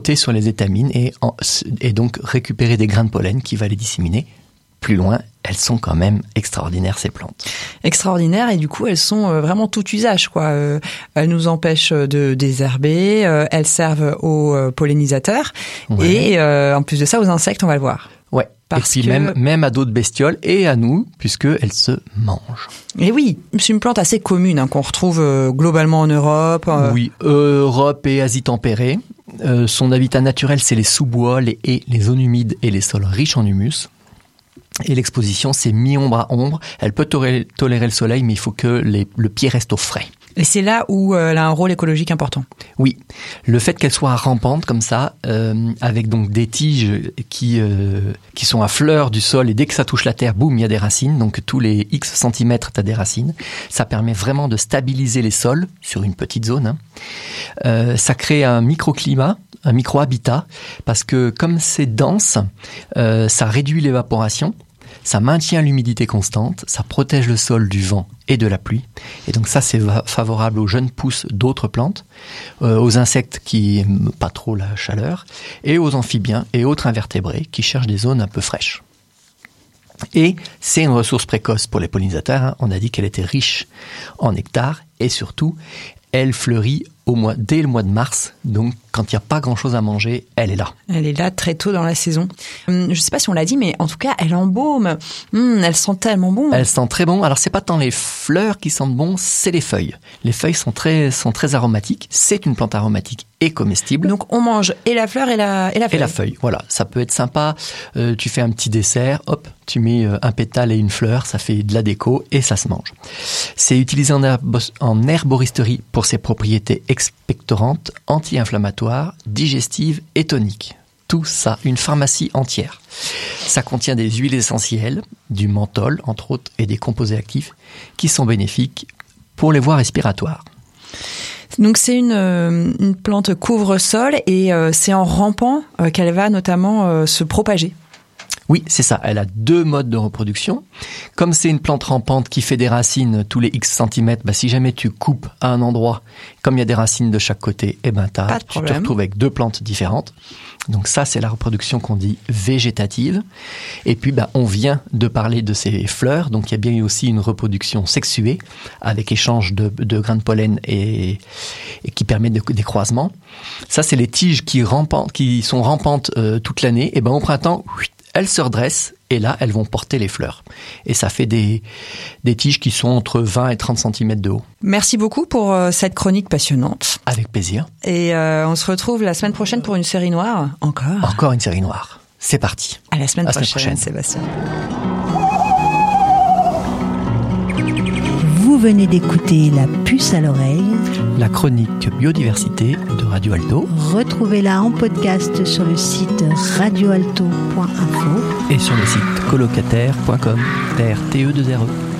sauter sur les étamines et donc récupérer des grains de pollen qui va les disséminer. Plus loin, elles sont quand même extraordinaires, ces plantes. Extraordinaires, et du coup, elles sont vraiment tout usage, quoi. Elles nous empêchent de désherber, elles servent aux pollinisateurs, et en plus de ça, aux insectes, on va le voir. Ouais. Parce et puis même à d'autres bestioles et à nous, puisqu'elles se mangent. Et oui, c'est une plante assez commune qu'on retrouve globalement en Europe. Oui, Europe et Asie tempérée. Son habitat naturel, c'est les sous-bois, les haies, les zones humides et les sols riches en humus. Et l'exposition, c'est mi-ombre à ombre. Elle peut tolérer le soleil, mais il faut que le pied reste au frais. Et c'est là où elle a un rôle écologique important. Oui, le fait qu'elle soit rampante comme ça, avec donc des tiges qui sont à fleur du sol, et dès que ça touche la terre, boum, il y a des racines. Donc tous les X centimètres, tu as des racines. Ça permet vraiment de stabiliser les sols sur une petite zone. Ça crée un microclimat, un micro-habitat, parce que comme c'est dense, ça réduit l'évaporation. Ça maintient l'humidité constante, ça protège le sol du vent et de la pluie. Et donc ça, c'est favorable aux jeunes pousses d'autres plantes, aux insectes qui n'aiment pas trop la chaleur, et aux amphibiens et autres invertébrés qui cherchent des zones un peu fraîches. Et c'est une ressource précoce pour les pollinisateurs. On a dit qu'elle était riche en nectar, et surtout, elle fleurit dès le mois de mars, donc quand il n'y a pas grand-chose à manger, elle est là. Elle est là très tôt dans la saison. Je ne sais pas si on l'a dit, mais en tout cas, elle embaume. Elle sent tellement bon. Elle sent très bon. Alors, c'est pas tant les fleurs qui sentent bon, c'est les feuilles. Les feuilles sont très aromatiques. C'est une plante aromatique et comestible. Donc, on mange et la fleur et la feuille. Et la feuille, voilà. Ça peut être sympa. Tu fais un petit dessert, hop, tu mets un pétale et une fleur, ça fait de la déco et ça se mange. C'est utilisé en herboristerie pour ses propriétés expectorantes, anti-inflammatoires, digestives et toniques. Tout ça, une pharmacie entière. Ça contient des huiles essentielles, du menthol, entre autres, et des composés actifs qui sont bénéfiques pour les voies respiratoires. Donc c'est une plante couvre-sol, et c'est en rampant qu'elle va notamment se propager. Oui, c'est ça. Elle a 2 modes de reproduction. Comme c'est une plante rampante qui fait des racines tous les X centimètres, si jamais tu coupes à un endroit, comme il y a des racines de chaque côté, tu te retrouves avec 2 plantes différentes. Donc ça, c'est la reproduction qu'on dit végétative. Et puis, on vient de parler de ces fleurs. Donc il y a bien eu aussi une reproduction sexuée avec échange de grains de pollen et qui permet des croisements. Ça, c'est les tiges qui sont rampantes toute l'année. Et au printemps, elles se redressent et là, elles vont porter les fleurs. Et ça fait des tiges qui sont entre 20 et 30 cm de haut. Merci beaucoup pour cette chronique passionnante. Avec plaisir. Et on se retrouve la semaine prochaine pour une série noire. Encore une série noire. C'est parti. À la semaine prochaine, Sébastien. Vous venez d'écouter La Puce à l'oreille, la chronique biodiversité de Radio Alto. Retrouvez-la en podcast sur le site radioalto.info et sur le site colocataire.com, TE2RE.